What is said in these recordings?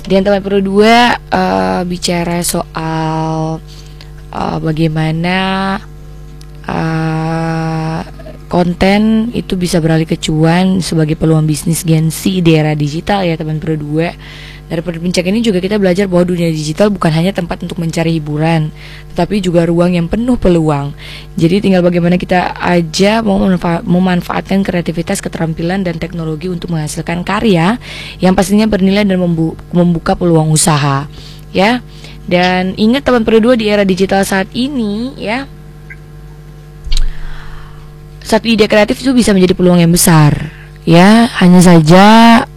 Dan teman Pro 2 bicara soal bagaimana konten itu bisa beralih ke cuan sebagai peluang bisnis Gen Z di era digital ya teman Pro 2. Dari perbincangan ini juga kita belajar bahwa dunia digital bukan hanya tempat untuk mencari hiburan, tetapi juga ruang yang penuh peluang. Jadi tinggal bagaimana kita aja mau memanfaatkan kreativitas, keterampilan, dan teknologi untuk menghasilkan karya yang pastinya bernilai dan membuka peluang usaha ya. Dan ingat teman Pro 2, di era digital saat ini ya, satu ide kreatif itu bisa menjadi peluang yang besar ya. Hanya saja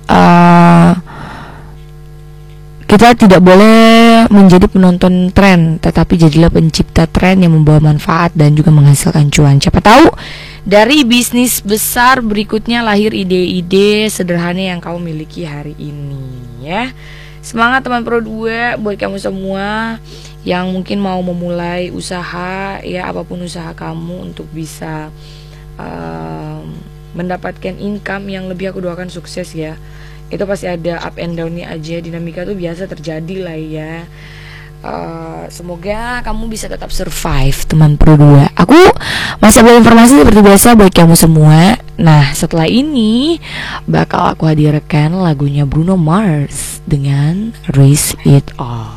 kita tidak boleh menjadi penonton tren, tetapi jadilah pencipta tren yang membawa manfaat dan juga menghasilkan cuan. Siapa tahu dari bisnis besar berikutnya lahir ide-ide sederhana yang kamu miliki hari ini ya. Semangat teman Pro 2 buat kamu semua yang mungkin mau memulai usaha ya, apapun usaha kamu, untuk bisa mendapatkan income yang lebih. Aku doakan sukses ya. Itu pasti ada up and down-nya aja, dinamika tuh biasa terjadi lah ya. Semoga kamu bisa tetap survive teman Pro 2. Aku masih ada informasi seperti biasa buat kamu semua. Nah setelah ini bakal aku hadirkan lagunya Bruno Mars dengan Raise It All.